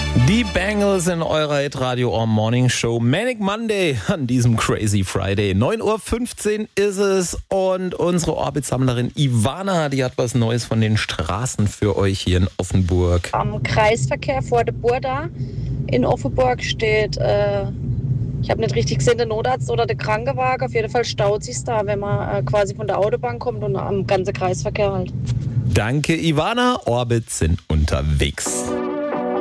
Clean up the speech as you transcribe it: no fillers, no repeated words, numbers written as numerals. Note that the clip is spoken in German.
Die Bangles in eurer Hit-Radio Morning Show. Manic Monday an diesem Crazy Friday. 9.15 Uhr ist es und unsere Orbitsammlerin Ivana, die hat was Neues von den Straßen für euch hier in Offenburg. Am Kreisverkehr vor der Burda in Offenburg steht, ich habe nicht richtig gesehen, der Notarzt oder der Krankenwagen. Auf jeden Fall staut sich da, wenn man quasi von der Autobahn kommt und am ganzen Kreisverkehr halt. Danke, Ivana. Orbit sind unterwegs.